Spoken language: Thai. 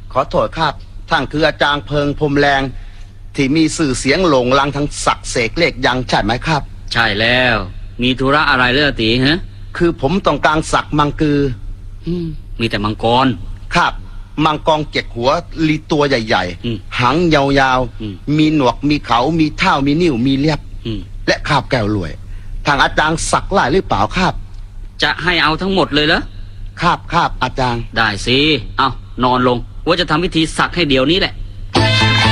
ขอโทษครับท่านคืออาจารย์เพิงพรหมแรงที่มีสื่อเสียงโหลงลังทั้งสักเสกเลขยังใช่ไหมครับใช่แล้วมีธุระอะไรเรื่องตีฮะคือผมต้องการสักมังกือมีแต่มังกรครับมังกร7 หัวลีตัวใหญ่ๆหางยาวๆมีหนวกมีเขามีเท้ามีนิ้วมีเล็บและคาบแก้วรวยทางอาจารย์สักหลายหรือเปล่าครับจะให้เอาทั้งหมดเลยเหรอครับอาจารย์ได้สิเอานอนลงว่าจะทำพิธีสักให้เดี๋ยวนี้แหละ